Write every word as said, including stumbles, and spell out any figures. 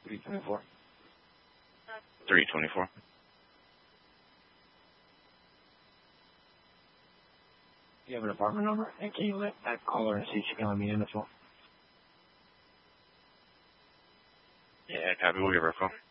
three twenty-four. three twenty-four. Do you have an apartment number? And can you let that caller and see if she can let me in as well? Yeah, copy. We'll give her a call.